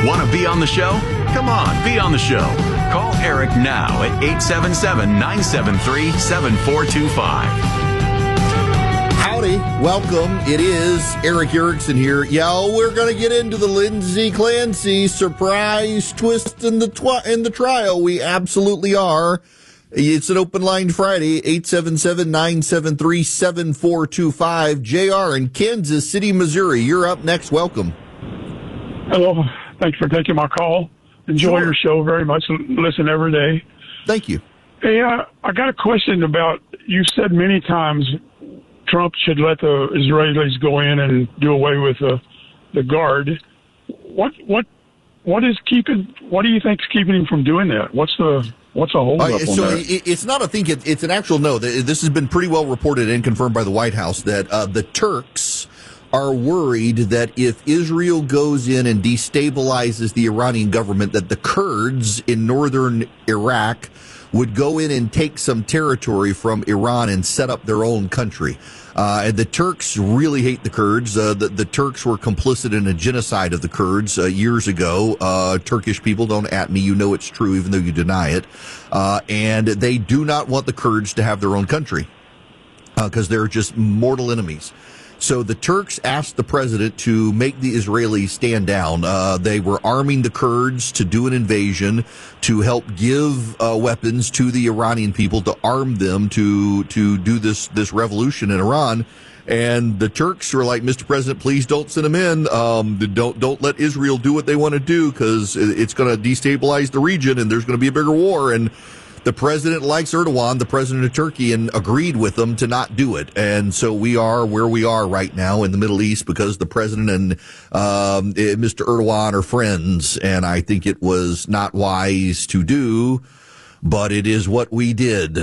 Want to be on the show? Come on, be on the show. Call Eric now at 877-973-7425. Howdy, welcome. It is Eric Erickson here. We're going to get into the Lindsay Clancy surprise twist in the trial. We absolutely are. It's an open line Friday, 877-973-7425. JR in Kansas City, Missouri. You're up next. Welcome. Hello. Thanks for taking my call. Enjoy your show very much. Listen every day. Thank you. Hey, I got a question about, you said many times Trump should let the Israelis go in and do away with the guard. What do you think is keeping him from doing that? What's a hold up on that? It's not a think, it's an actual no. This has been pretty well reported and confirmed by the White House that the Turks are worried that if Israel goes in and destabilizes the Iranian government, that the Kurds in northern Iraq would go in and take some territory from Iran and set up their own country. And the Turks really hate the Kurds. The Turks were complicit in a genocide of the Kurds years ago. Turkish people, don't at me, you know it's true even though you deny it. And they do not want the Kurds to have their own country because they're just mortal enemies. So the Turks asked the president to make the Israelis stand down. They were arming the Kurds to do an invasion, to help give weapons to the Iranian people, to arm them to do this revolution in Iran. And the Turks were like, Mr. President, please don't send them in. Don't let Israel do what they want to do, because it's going to destabilize the region and there's going to be a bigger war. And the president likes Erdogan, the president of Turkey, and agreed with them to not do it. And so we are where we are right now in the Middle East because the president and Mr. Erdogan are friends. And I think it was not wise to do, but it is what we did.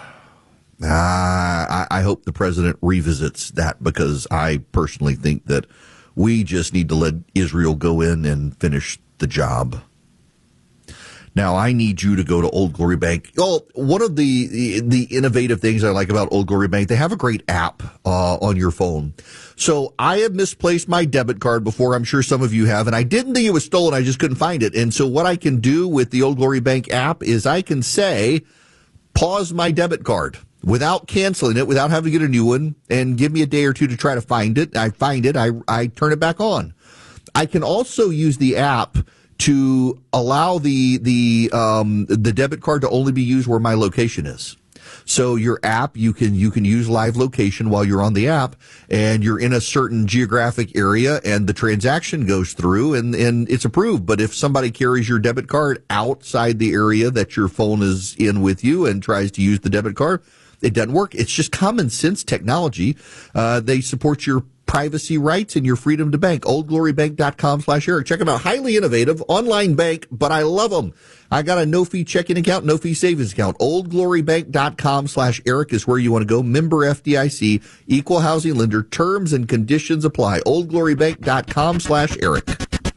I hope the president revisits that, because I personally think that we just need to let Israel go in and finish the job. Now, I need you to go to Old Glory Bank. Oh, one of the innovative things I like about Old Glory Bank, they have a great app on your phone. So I have misplaced my debit card before. I'm sure some of you have, and I didn't think it was stolen. I just couldn't find it. And so what I can do with the Old Glory Bank app is I can say, pause my debit card without canceling it, without having to get a new one, and give me a day or two to try to find it. I find it. I turn it back on. I can also use the app to allow the debit card to only be used where my location is. So your app, you can use live location while you're on the app, and you're in a certain geographic area, and the transaction goes through and it's approved. But if somebody carries your debit card outside the area that your phone is in with you and tries to use the debit card, it doesn't work. It's just common sense technology. They support your privacy rights and your freedom to bank. OldGloryBank.com/Eric. Check them out. Highly innovative online bank, but I love them. I got a no-fee checking account, no-fee savings account. OldGloryBank.com/Eric is where you want to go. Member FDIC, equal housing lender. Terms and conditions apply. OldGloryBank.com/Eric.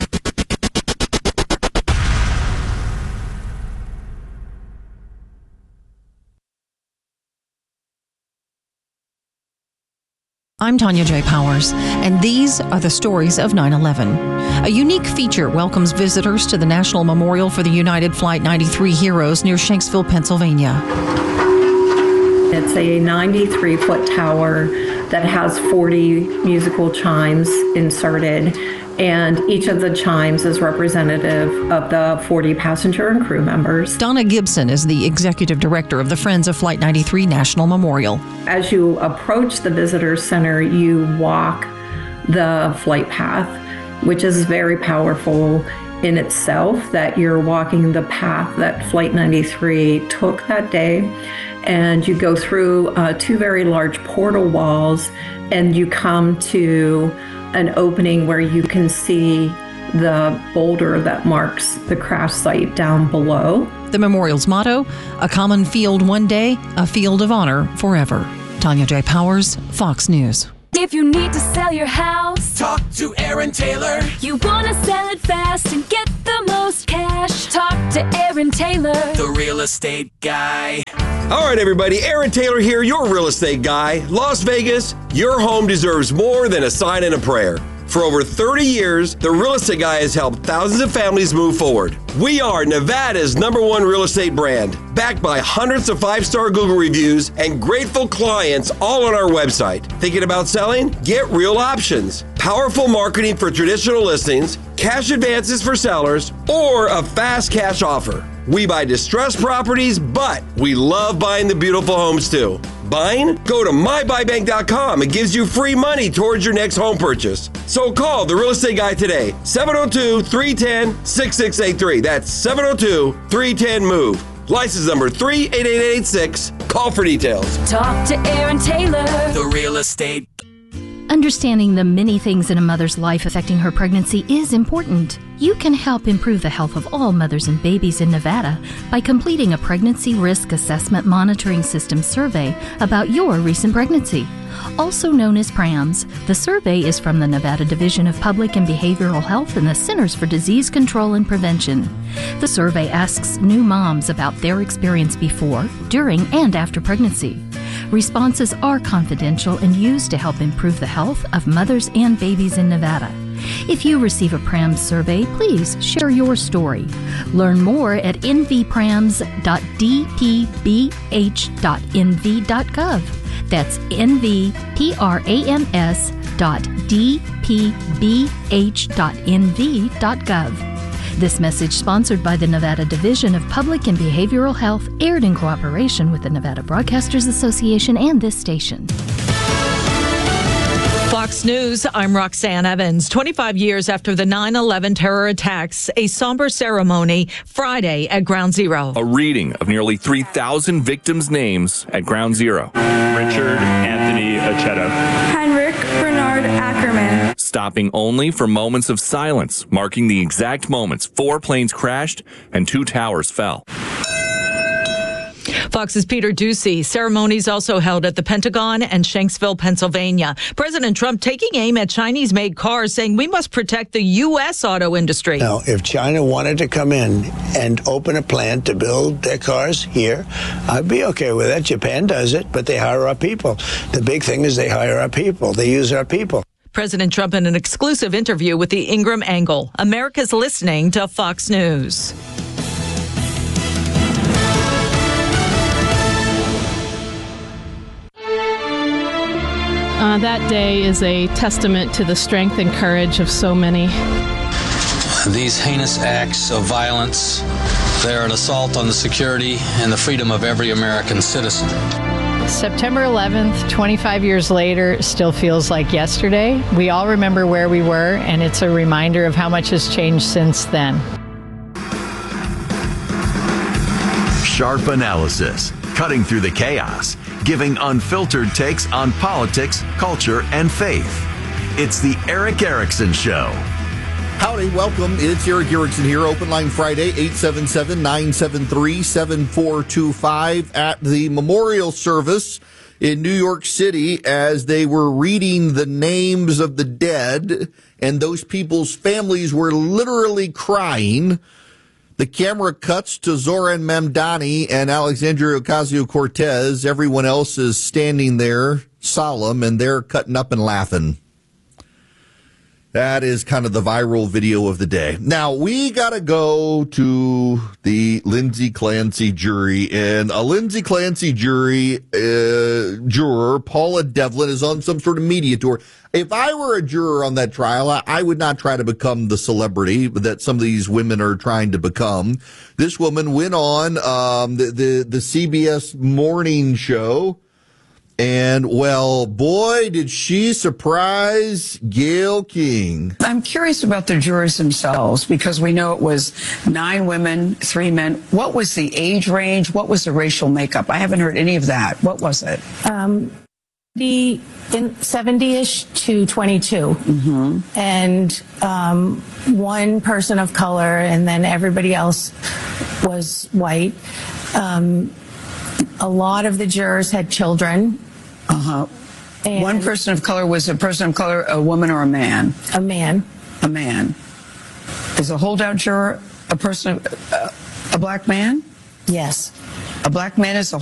I'm Tanya J. Powers, and these are the stories of 9/11. A unique feature welcomes visitors to the National Memorial for the United Flight 93 heroes near Shanksville, Pennsylvania. It's a 93-foot tower that has 40 musical chimes inserted, and each of the chimes is representative of the 40 passenger and crew members. Donna Gibson is the executive director of the Friends of Flight 93 National Memorial. As you approach the visitor center, you walk the flight path, which is very powerful in itself, that you're walking the path that Flight 93 took that day. And you go through two very large portal walls, and you come to an opening where you can see the boulder that marks the crash site down below. The memorial's motto, a common field one day, a field of honor forever. Tanya J. Powers, Fox News. If you need to sell your house, talk to Aaron Taylor. You want to sell it fast and get the most cash, talk to Aaron Taylor, the real estate guy. All right, everybody, Aaron Taylor here, your real estate guy. Las Vegas, your home deserves more than a sign and a prayer. For over 30 years, the Real Estate Guy has helped thousands of families move forward. We are Nevada's #1 real estate brand, backed by hundreds of 5-star Google reviews and grateful clients all on our website. Thinking about selling? Get Real Options. Powerful marketing for traditional listings, cash advances for sellers, or a fast cash offer. We buy distressed properties, but we love buying the beautiful homes too. Buying? Go to mybuybank.com. It gives you free money towards your next home purchase. So call the Real Estate Guy today, 702-310-6683. That's 702-310-MOVE. License number 38886. Call for details. Talk to Aaron Taylor. The Real Estate. Understanding the many things in a mother's life affecting her pregnancy is important. You can help improve the health of all mothers and babies in Nevada by completing a Pregnancy Risk Assessment Monitoring System survey about your recent pregnancy. Also known as PRAMS, the survey is from the Nevada Division of Public and Behavioral Health and the Centers for Disease Control and Prevention. The survey asks new moms about their experience before, during, and after pregnancy. Responses are confidential and used to help improve the health of mothers and babies in Nevada. If you receive a PRAMS survey, please share your story. Learn more at nvprams.dpbh.nv.gov. That's nvprams.dpbh.nv.gov. This message sponsored by the Nevada Division of Public and Behavioral Health, aired in cooperation with the Nevada Broadcasters Association and this station. Fox News, I'm Roxanne Evans. 25 years after the 9/11 terror attacks, a somber ceremony Friday at Ground Zero. A reading of nearly 3,000 victims' names at Ground Zero. Richard Anthony Aceto. Heinrich Bernard Ackerman. Stopping only for moments of silence, marking the exact moments 4 planes crashed and 2 towers fell. Fox's Peter Ducey. Ceremonies also held at the Pentagon and Shanksville, Pennsylvania. President Trump taking aim at Chinese-made cars, saying we must protect the U.S. auto industry. Now, if China wanted to come in and open a plant to build their cars here, I'd be okay with that. Japan does it, but they hire our people. The big thing is they hire our people. They use our people. President Trump in an exclusive interview with the Ingram Angle. America's listening to Fox News. That day is a testament to the strength and courage of so many. These heinous acts of violence, they are an assault on the security and the freedom of every American citizen. September 11th, 25 years later, still feels like yesterday. We all remember where we were, and it's a reminder of how much has changed since then. Sharp analysis, cutting through the chaos, giving unfiltered takes on politics, culture, and faith. It's the Erick Erickson Show. Howdy, welcome. It's Erick Erickson here. Open Line Friday, 877-973-7425 at the memorial service in New York City as they were reading the names of the dead, and those people's families were literally crying. The camera cuts to Zoran Mamdani and Alexandria Ocasio-Cortez. Everyone else is standing there, solemn, and they're cutting up and laughing. That is kind of the viral video of the day. Now, we got to go to the Lindsay Clancy jury, and a Lindsay Clancy juror, Paula Devlin, is on some sort of media tour. If I were a juror on that trial, I would not try to become the celebrity that some of these women are trying to become. This woman went on the CBS morning show, and, well, boy, did she surprise Gayle King. I'm curious about the jurors themselves, because we know it was 9 women, 3 men. What was the age range? What was the racial makeup? I haven't heard any of that. What was it? 70-ish to 22. Mm-hmm. And one person of color, and then everybody else was white. A lot of the jurors had children. Uh-huh. One person of color. Was a person of color a woman or a man? A man. A man. Is a holdout juror a person, a black man? Yes. A black man is a